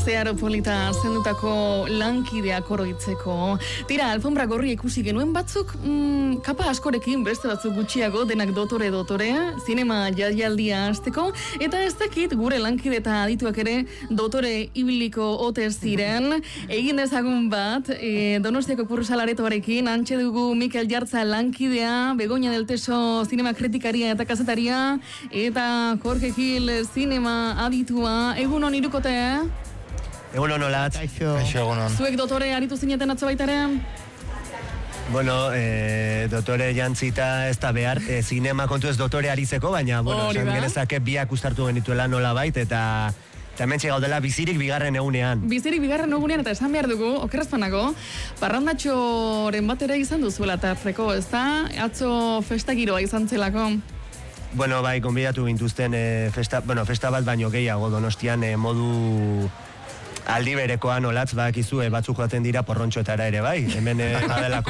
Zeharo polita zendutako lankideak oroitzeko. Tira, alfombra gorri ikusi genuen batzuk, kapa askorekin, beste batzuk gutxiago, denak dotore, zinema jaialdia hasteko, eta ez dakit gure lankide eta adituak ere dotore ibiliko ote ziren. Egin dezagun bat, Donostiako Kursalaretoarekin, antxe dugu Mikel Jartza lankidea, Begoña del Teso zinema kritikaria eta kazetaria, eta Jorge Gil zinema aditua. Egun hon irukote, Egun hon olatz. Kaixo, egun hon. Zuek dotore aritu zineten atzo baita ere? Bueno, dotore jantzita ez da behar, zinema kontu ez dotore arizeko, baina, bueno, esan genezake biak ustartu genituela nola bait, eta hementxe gaudela bizirik bigarren egunean. Bizirik bigarren egunean, eta esan behar dugu, okerrazpanago, parrandatxoren batera izan duzuela tartzeko, ez da? Atzo festa giroa izan zelako. Bueno, bai, konbidatu gintuzten festa bat baino gehiago Donostian modu aldi berekoan olatz, bakizu, batzuk joaten dira porrontxoetara ere, bai? Hemen badelako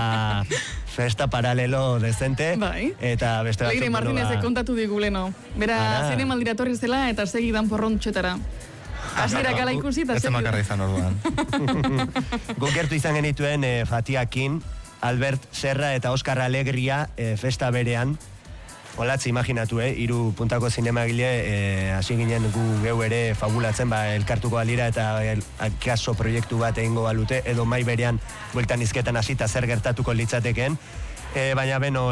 festa paralelo dezente. Bai. Eta beste batzuk... Leire Martinezek kontatu digu, bera zinemaldira torri zela eta segidan porrontxoetara. Hasiera gala ikusi eta segidan. Ez emakarra izan orduan. Guk gertu izan genituen Fatiakin, Albert Serra eta Oskar Alegria festa berean. Olatz, imaginatu, hiru puntako zinemagile hasi ginen gu geu ere fabulatzen, elkartuko alira eta kaso proiektu bat egingo balute, edo mai berean bueltan izketan hasita zer gertatuko litzateken. Baina beno,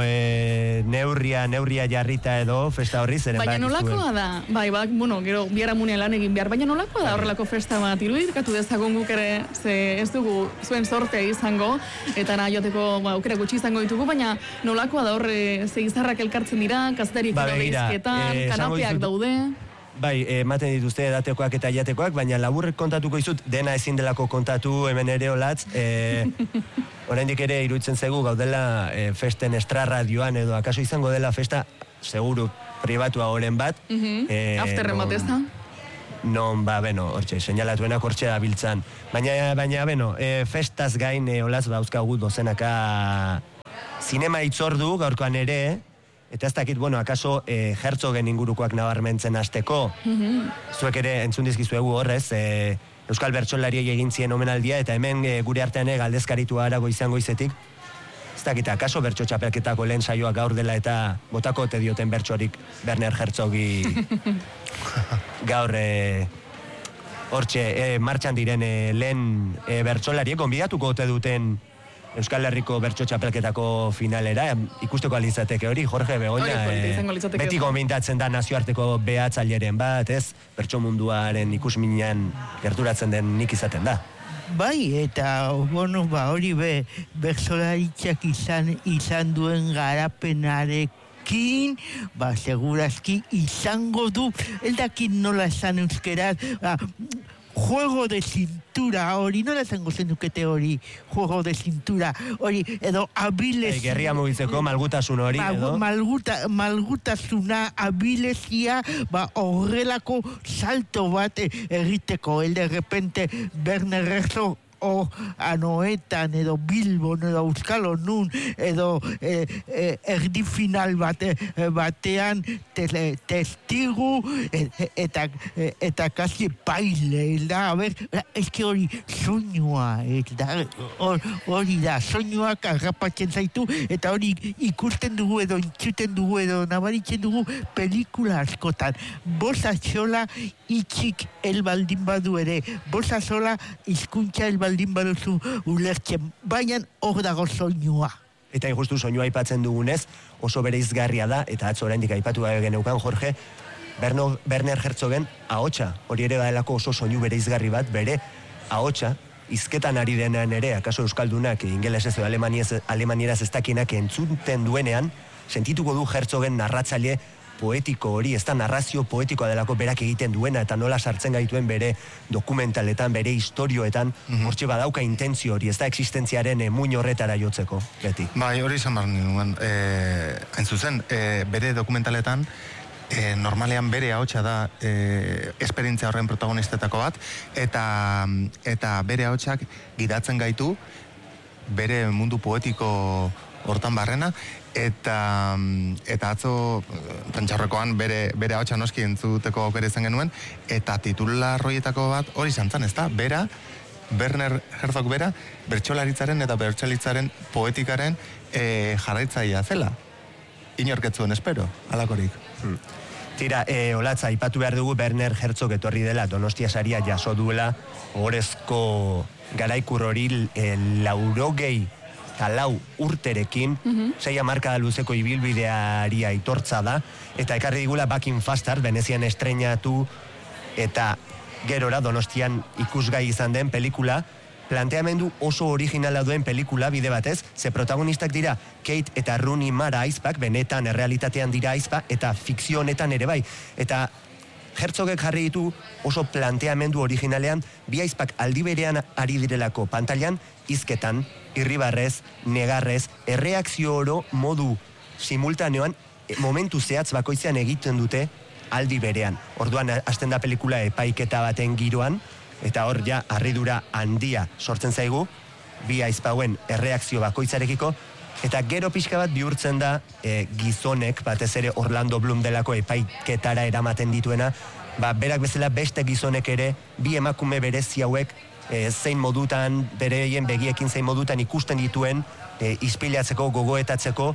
neurria jarrita edo festa horri zeren baina nolakoa da, bueno, gero biaramunean lan egin behar, baina nolakoa da horrelako festa bat, irudikatu dezagun guk ere, ze ez dugu zuen sortea izango, eta nahi joteko aukera gutxi izango ditugu, baina nolakoa da horre ze izarrak elkartzen dira, kazetarik beizketan, kanapeak daude. Bai, ematen dituzte edatekoak eta jatekoak, baina laburrek kontatuko izut, dena ezin delako kontatu hemen ere olatz, oraindik ere iruditzen zaigu gaudela festen estrarradioan edo akaso izango dela festa seguru pribatua oren bat. Afterren bat ez da? Non, hortxe, seinalatuenak hortxe da biltzan. Baina, festaz gain olaz bauzkagu dozenaka zinema itzordu gaurkoan ere, eta ez dakit, akaso Herzogen ingurukoak nabarmentzen hasteko. Zuek ere entzun dizkizuegu horrez, Euskal Bertsolariei egin zien omenaldia, eta hemen gure artean galdezkaritua arago izango izetik. Ez dakit, akaso bertso txapelketako lehen saioa gaur dela eta botako ote dioten bertsorik Werner Herzogi gaur hortxe martxan diren lehen bertsolariek gonbidatuko ote duten Euskal Herriko bertso txapelketako finalera, ikusteko alizateke hori, Jorge Begoña, beti gomintatzen da nazioarteko behatzaileren bat, ez? Bertso munduaren ikusminean gerturatzen den nik izaten da. Bai, eta hori bertsolaritzak izan duen garapenarekin, segurazki izango du, eldakin nola esan euskeraz, juego de cintura hori, nola zango zenukete hori, juego de cintura hori, edo abilezia. Gerria mugitzeko malgutasun hori, edo? Malgutasuna, abilezia, horrelako salto bat egiteko, de repente, Werner Herzog, Anoetan, edo Bilbon, edo Euskalo nun, edo erdi final batean testigu eta kasi baile, da, eski hori soinua, hori da, soinuak arrapatzen zaitu, eta hori ikusten dugu edo intzuten dugu edo nabaritzen dugu pelikula askotan. Bosa sola itxik elbaldin badu ere, bosa sola hizkuntza elbaldin baduzu ulertzen, baina hor dago soinua. Eta justu soinua aipatzen dugunez, oso bereizgarria da, eta atzo oraindik aipatu geneukan, Jorge, Werner Herzogen ahotsa, hori ere badelako oso soinu bereizgarri bat, bere ahotsa, hizketan ari denean ere, akaso euskaldunak, ingelesez edo alemanieraz ez dakinak entzuten duenean, sentituko du Herzogen narratzaile poetiko hori, ez da narrazio poetikoa delako berak egiten duena, eta nola sartzen gaituen bere dokumentaletan, bere historioetan, hortxe badauka intentzio hori, ez da existentziaren muin horretara jotzeko, beti. Bai, hori izan behar nuen, hain zuzen, bere dokumentaletan, normalean bere ahotsa da esperientzia horren protagonistetako bat, eta bere ahotsak gidatzen gaitu, bere mundu poetiko hortan barrena, eta atzo prentxaurrekoan bere ahotsa noski entzuteko aukera izan genuen, eta titularroietako bat hori zantzan, ez da? Bera, Werner Herzog bera, bertsolaritzaren eta bertsolitzaren poetikaren jarraitzailea zela. Inorketzuen espero, alakorik. Tira, olatza, aipatu behar dugu Werner Herzog etorri dela, Donostia saria jaso duela, ohorezko garaikur hori 84 urterekin, 6 hamarkada luzeko ibilbideari aitortza da, eta ekarri digula Back in Faster, Venezian estreinatu, eta gerora Donostian ikusgai izan den pelikula, planteamendu oso originala duen pelikula bide batez, ze protagonistak dira Kate eta Rooney Mara aizpak, benetan errealitatean dira aizpa, eta fikzio honetan ere bai. Eta Herzogek jarri ditu oso planteamendu originalean, bi aizpak aldi berean ari direlako pantailan, hizketan, irribarrez, negarrez, erreakzio oro modu simultaneoan, momentu zehatz bakoitzean egiten dute aldi berean. Orduan, hasten da pelikula epaiketa baten giroan, eta hor ja harridura handia sortzen zaigu, bi aizpauen erreakzio bakoitzarekiko, eta gero pixka bat bihurtzen da gizonek, batez ere Orlando Bloom delako epaiketara eramaten dituena, berak bezala beste gizonek ere, bi emakume berezi hauek zein modutan, bereien begiekin zein modutan ikusten dituen, ispilatzeko, gogoetatzeko,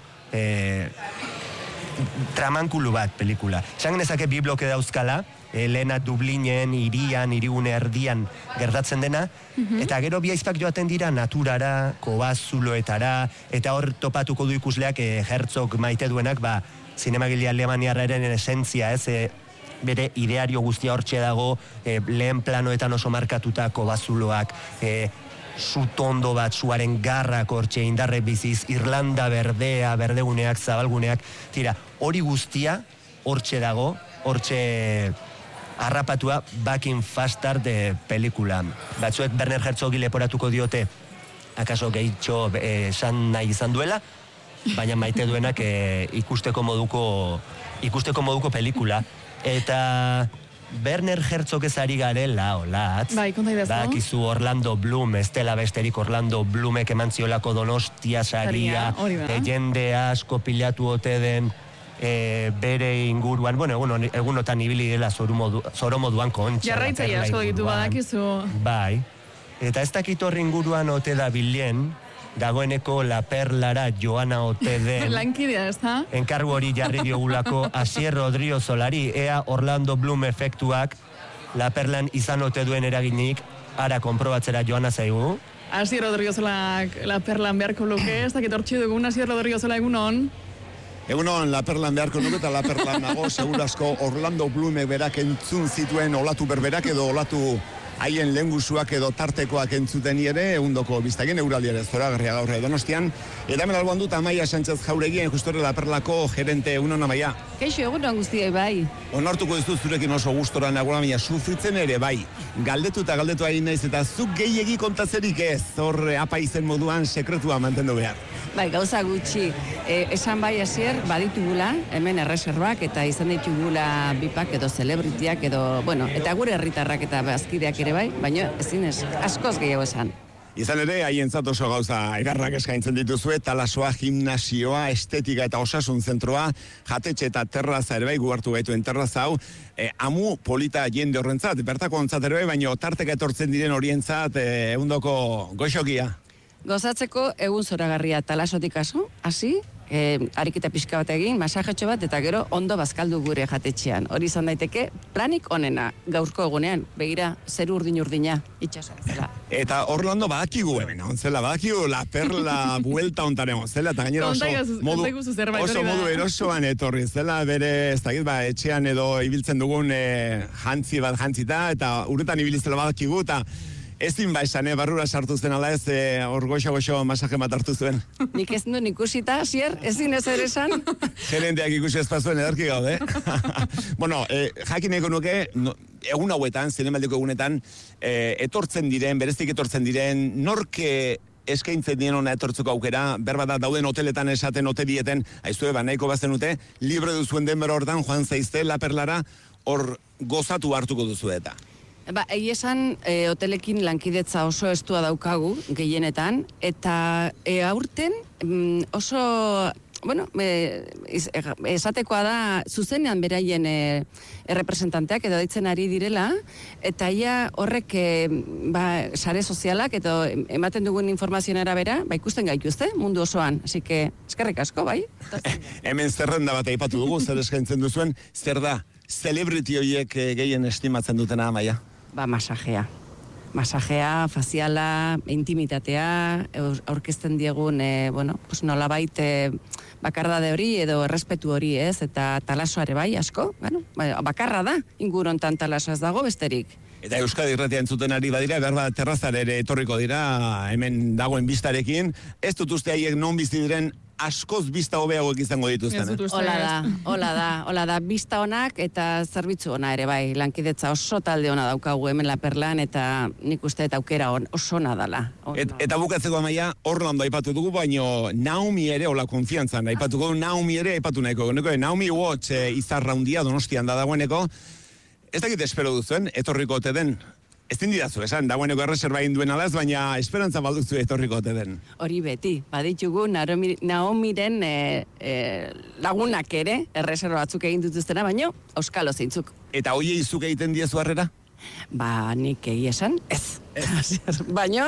tramankulu bat pelikula. Esan genezake bi bloke dauzkala, lehena Dublinen, hirigune erdian gertatzen dena, eta gero bi aizpak joaten dira naturara, kobazuloetara, eta hor topatuko du ikusleak Herzog maite duenak, zinemagile alemaniarraren esentzia, bere ideario guztia hortxe dago, lehen planoetan oso markatuta kobazuloak, zutondo bat, zuaren garrak hortxe, indarre biziz, Irlanda berdea, berdeguneak, zabalguneak, tira, hori guztia hortxe dago, hortxe harrapatua Back in Faster de pelikula. Batzuek Werner Herzogi leporatuko diote, akaso gehitxo esan nahi izan duela, baina maite duenak ikusteko moduko pelikula. Eta Werner Herzog ez ari garela, olatz. Bakizu Orlando Bloom, ez dela besterik Orlando Bloomek eman ziolako Donostia saria, jende asko pilatu ote den, bere inguruan, egunotan ibili dela zoro moduan kontxa. Jarraitzaia asko ditu badakizu. Bai, eta ez dakit horri inguruan ote da bilen, dagoeneko La Perlara joana ote den. Lankidea, ez da? Enkargu hori jarri diogulako Asier Rodrigo Solari, ea Orlando Bloom efektuak La Perlan izan ote duen eraginik, ara konprobatzera joana zaigu. Asier Rodrigo Solak La Perlan beharko luke, ez dakit hortxe dugun Asier Rodrigo Sola egunon. Egunon, La Perlan beharko nuke eta La Perlan nago, segurasko Orlando Bloomek berak entzun zituen olatu berberak edo olatu haien lehengusuak edo tartekoak entzuten ere, egundoko biztagien euraldiare zoragarria gaur Donostian. Eta hemen alboan dut Amaia Sánchez Jauregien, justore La Perlako gerente, egunon Amaia. Keixo, egunon guztiai bai. Onartuko dizu zurekin oso gustora nagoela, baina sufritzen ere bai. Galdetu hain naiz eta zuk gehiegi kontatzerik ez, hor apaizen moduan sekretua mantendu behar. Bai, gauza gutxi, esan bai hasier baditugula, hemen erreserbak eta izan ditugula bipak edo celebritiak edo, eta gure herritarrak eta bazkideak ere bai, baina ezin askoz gehiago esan. Izan ere, haientzat oso gauza egarrak eskaintzen dituzue, talasoa, gimnasioa, estetika eta osasun zentroa, jatetxe eta terraza ere bai, guartu gaituen terraza hau, amu polita jende horrentzat, bertako ontzat ere bai, baina tarteka etortzen diren horientzat, egundoko goxokia. Gozatzeko egun zoragarria talasotik hasi, ariketa pixka bat egin, masajetxo bat, eta gero ondo bazkaldu gure jatetxean. Hori izan daiteke, planik onena gaurko egunean, begira, zeru urdina, itxasoan zela. Eta Orlando badakigu hemen, ontzela, badakigu La Perla buelta ontaren ontzela, eta gainera oso modu erosoan etorri zela, bere, ez dakit, etxean edo ibiltzen dugun jantzi bat jantzita, eta uretan ibilizela badakigu, eta ezin esan, barrura sartu zen ala ez, hor goxo masaje bat hartu zuen. Nik ez duen ikusita, Asier, ezin ez ere esan. Gerenteak ikusi espazuen edarki gaude. Jakineko nuke, egun hauetan, zinemaldiko egunetan, berezik etortzen diren, norke eskaintzen dien ona etortzeko aukera, berbada dauden hoteletan esaten hotelieten, aizue, nahiko bazen dute, libre duzuen denbera hortan, joan zaizte, La Perlara, hor gozatu hartuko duzu eta. Egi esan, hotelekin lankidetza oso estua daukagu, gehienetan, eta aurten oso... Bueno, esatekoa da, zuzenean beraien errepresentanteak edo ditzen ari direla, eta ia horrek sare sozialak edo ematen dugun informazioen arabera, ikusten gaituzte mundu osoan, así que eskerrik asko, bai? Hemen zerrenda bat aipatu dugu, zer eskaintzen duzuen, zer da, celebrity horiek gehien estimatzen dutena, Amaia? Masajea, faziala, intimitatea, aurkezten diegun, nolabait bakardade hori edo errespetu hori, ez? Eta talasoare bai, asko, bakarra da, ingurontan talaso ez dago besterik. Eta Euskadi Irratia entzuten ari badira, behar terrazara ere etorriko dira, hemen dagoen bistarekin. Ez dut uste haiek non bizi diren askoz bista hobeagoek izango dituzten. Hola da, bista onak eta zerbitzu ona ere bai, lankidetza oso talde ona daukagu hemen La Perlan eta nik uste eta aukera oso ona dala. Eta bukatzeko, Amaia, Orlando aipatu dugu, baino Naomi ere, hola konfiantzan, aipatuko Naomi ere aipatu nahiko. Naomi Watts izarra hundia Donostian da dagoeneko. Ez dakit espero duzuen, etorriko ote den. Ez dindidazu, esan, dagoeneko erreserba induen alaz, baina esperantza balduzu etorriko ote den. Hori beti, baditugu Naomiren lagunak ere, erreserba batzuk egin dituztena, baina auskalo zeintzuk. Eta hoiei zuk egiten diezu harrera? Nik esan, ez. Baina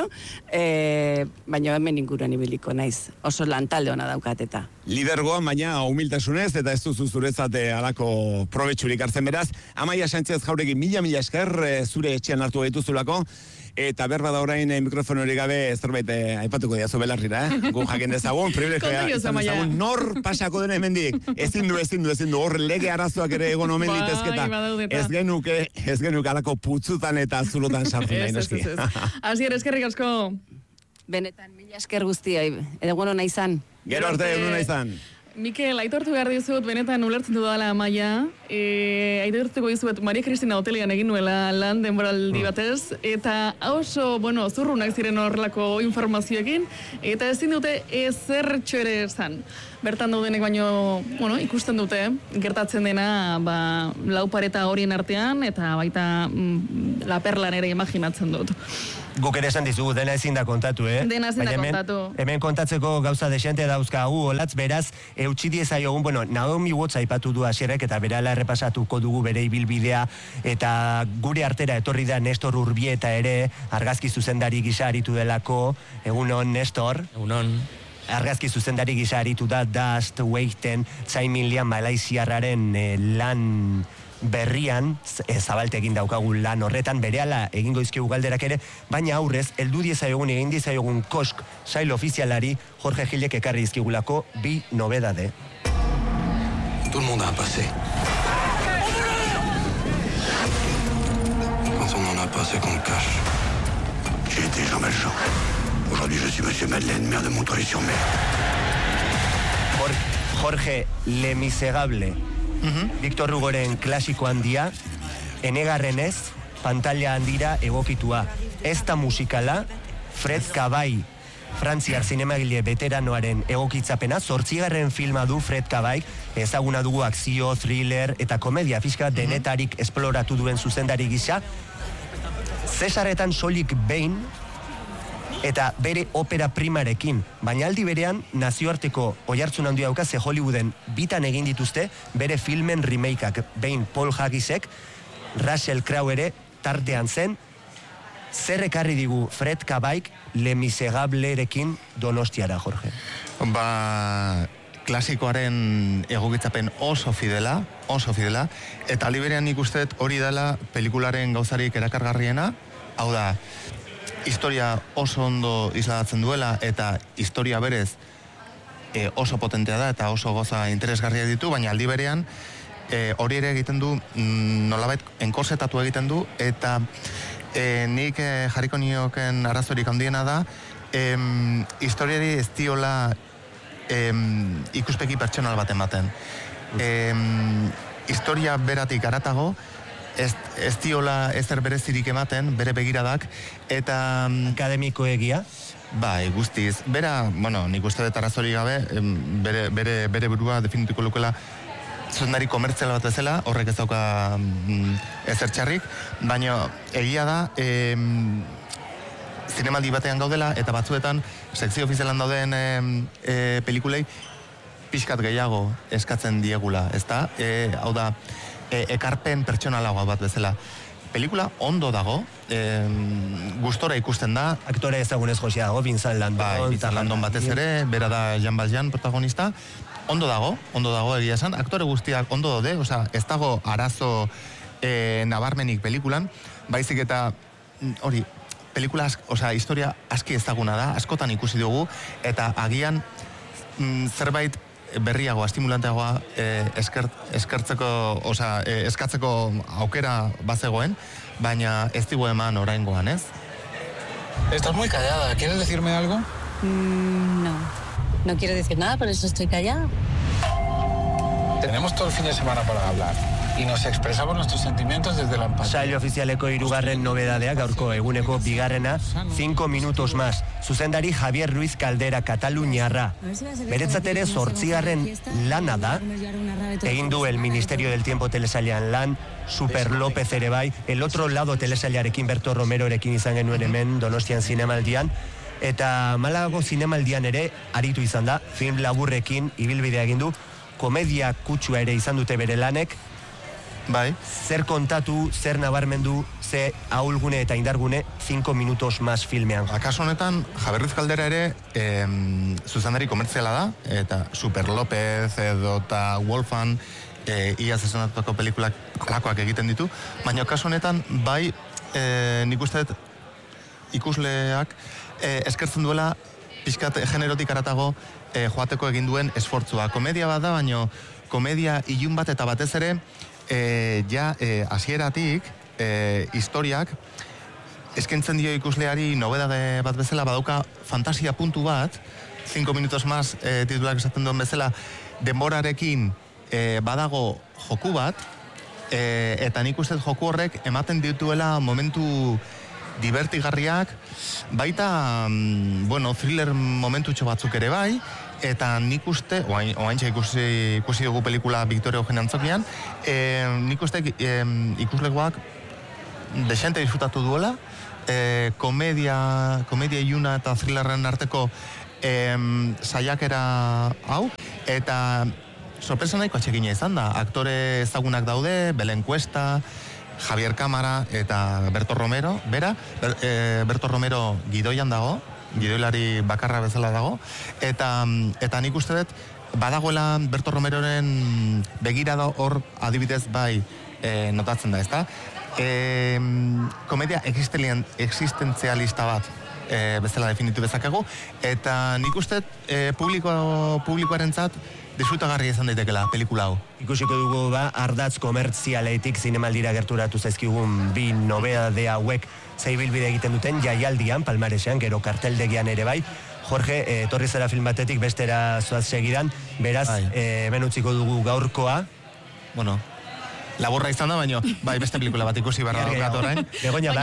hemen inguruan ibiliko naiz. Oso lantalde ona daukateta. Lidergoan, baina humiltasunez, eta ez duzu zuretzate alako probetxurik hartzen beraz. Amaia Sánchez Jauregi, mila esker zure etxean hartu gaituzulako. Eta berba da orain mikrofon hori gabe zerbait aipatuko diazu belarrira, Gu jaken dezagun, privilegioa izan dezagun, nor pasako den hemendik. Ezin du, hor lege arazoak ere egon omen litezketa. Ez genuke alako putzutan eta zulotan sartu nahi noski. Asier, eskerrik asko. Benetan, mila esker guztioi, edo nahi izan. Gero arte, egun nahi izan. Mikel, aitortu behar dizut, benetan ulertzen dudala Amaia. Aitortuko dizuet, Maria Cristina hotelean egin nuela lan denboraldi batez, eta oso, zurrunak ziren horrelako informazioekin, eta ezin dute ezertxo ere esan. Bertan daudenek baino, ikusten dute, gertatzen dena, lau pareta horien artean, eta baita La Perlan ere imaginatzen dut. Guk ere esan dizugu, dena ezin da kontatu, Dena ezin da kontatu. Hemen kontatzeko gauza desente dauzkagu, olatz, beraz, eutxidieza jogun, Naomi Watts aipatu du Asierrek, eta berala errepasatuko dugu bere ibilbidea, eta gure artera etorri da Nestor Urbieta ere, argazki zuzendari gisa aritu delako, egunon, Nestor? Egunon. Argazki zuzendari gisa aritu da Dust, Weiten, Tsaimilian Malaisiarraren lan berrian, zabalte egin daukagu lan horretan, berehala egingo izkigu galderak ere, baina aurrez, heldu diezaiogun egin diezaiogun kosk sail ofizialari Jorge Gilek ekarri izkigulako bi nobedade. Tout le monde a un passé. Quand on en a pas, c'est qu'on le cache. J'ai été Jean Valjean. Aujourd'hui, je suis Monsieur Madeleine, maire de Montreuil-sur-Mer. Jorge Le Miserable. Victor Hugoren klasiko handia, enegarrenez, pantalla handira egokitua. Ez da musikala, Fred Cabai, frantziar zinemagile veteranoaren egokitzapena, 8. filma du Fred Cabai, ezaguna dugu akzio, thriller eta komedia fiska denetarik esploratu duen zuzendari gisa. Cesarretan solik behin, eta bere opera primarekin, baina aldi berean nazioarteko oihartzun handia dauka, ze Hollywooden bitan egin dituzte bere filmen remakeak, behin Paul Haggisek, Russell Crowe ere tartean zen. Zer ekarri digu Fred Cabaik Le Miserablerekin Donostiara, Jorge? Klasikoaren egokitzapen oso fidela, eta aldi berean nik uste hori dela pelikularen gauzarik erakargarriena, hau da, historia oso ondo isladatzen duela, eta historia berez oso potentea da, eta oso goza interesgarria ditu, baina aldi berean hori ere egiten du, nolabait enkorsetatu egiten du, eta nik jarriko nioken arazorik handiena da, historiari ez diola ikuspegi pertsonal bat ematen. Historia beratik aratago, ez diola ezer berezirik ematen, bere begiradak, eta... Akademiko egia? Bai, guztiz. Bera, nik uste dut arazori gabe, bere burua definituko lukela zuzendari komertzial bat bezala, horrek ez dauka ezer txarrik, baina egia da, zinemaldi batean gaudela, eta batzuetan, sekzio ofizialan dauden pelikulei, pixkat gehiago eskatzen diegula, ezta? Hau da, ekarpen pertsonalagoa bat bezala. Pelikula ondo dago, gustora ikusten da. Aktore ezagunez josia dago, Vincent Landon. Vincent Landon batez ere, bera da Jean Valjean protagonista. Ondo dago egia esan. Aktore guztiak ondo daude, osea, ez dago arazo nabarmenik pelikulan, baizik eta hori, pelikula, osea, historia aski ezaguna da, askotan ikusi dugu, eta agian zerbait berriagoa, estimulanteagoa eskatzeko aukera bazegoen, baina ez digu eman oraingoan, ez? Estás muy callada, ¿quieres decirme algo? No quiero decir nada, por eso estoy callada. Tenemos todo el fin de semana para hablar y nos expresamos nuestros sentimientos desde la empatía. Sail ofizialeko 3. nobedadea, gaurko eguneko 2. 5 minutos más. Zuzendari Javier Ruiz Caldera, Kataluniarra. Beretzat ere 8. lana da. Egin du el Ministerio del Tiempo telesailean lan, Super López ere bai, El Otro Lado telesailarekin Berto Romerorekin izan genuen hemen Donostian zinemaldian. Eta Malagago zinemaldian ere aritu izan da, film laburrekin ibilbidea egin du, komedia kutsua ere izan dute bere lanek. Bai. Zer kontatu, zer nabarmendu, ze ahulgune eta indargune 5 minutos más filmean. Akaso honetan, Javier Ruiz Caldera ere zuzendari komertziala da, eta Super López edota Wolfan iaz esonatutako pelikulak lakoak egiten ditu, baina akaso honetan bai nik uste ikusleak eskertzen duela pixkat generotik aratago joateko egin duen esfortzua. Komedia bat da, baina komedia ilun bat eta batez ere hasieratik historiak eskaintzen dio ikusleari nobedade bat bezala badauka fantasia puntu bat, 5 minutos más titulak esaten duen bezala, denborarekin badago joku bat, eta nik uste joku horrek ematen dituela momentu divertigarriak, baita, thriller momentutxo batzuk ere bai, eta nik uste, oaintxe ikusi dugu pelikula Victoria Eugenia Antzokian, nik uste ikuslegoak desente disfrutatu duela, komedia iluna eta thrillerren arteko saiakera hau, eta sorpresa nahiko atxekina izan da, aktore ezagunak daude, Belen Cuesta, Javier Cámara eta Berto Romero, Berto Romero gidoian dago, gidoilari bakarra bezala dago, eta nik uste dut, badagoela Berto Romeroren begirada hor adibidez bai notatzen da, ezta? Komedia existentzialista bat bezala definitu bezakegu, eta nik uste publikoarentzat disfrutagarri izan daitekela pelikula hau. Ikusiko dugu ardatz komertzialetik zinemaldira gerturatu zaizkigun 2 nobedade hauek zeibilbide egiten duten jaialdian, palmaresean, gero karteldegian ere bai. Jorge, etorri zara film batetik bestera zoaz segidan, beraz, hemen utziko dugu gaurkoa. Bueno, laburra izan da, baina bai beste pelikula bat ikusi barra daukat orain. Begoña,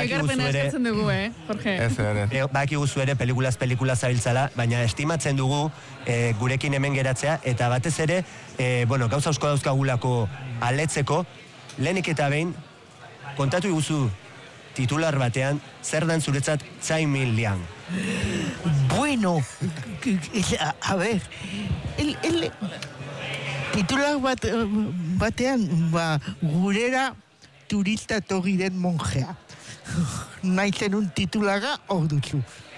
baki guzu ere pelikulaz pelikula zabiltzala, baina estimatzen dugu gurekin hemen geratzea, eta batez ere, gauza asko dauzkagulako aletzeko, lehenik eta behin, kontatu iguzu titular batean, zer dan zuretzat Tsai Ming Liang? Bueno, a ver, el titular batean, gurera turista togi den monjea. Naizen un titulara hor duzu.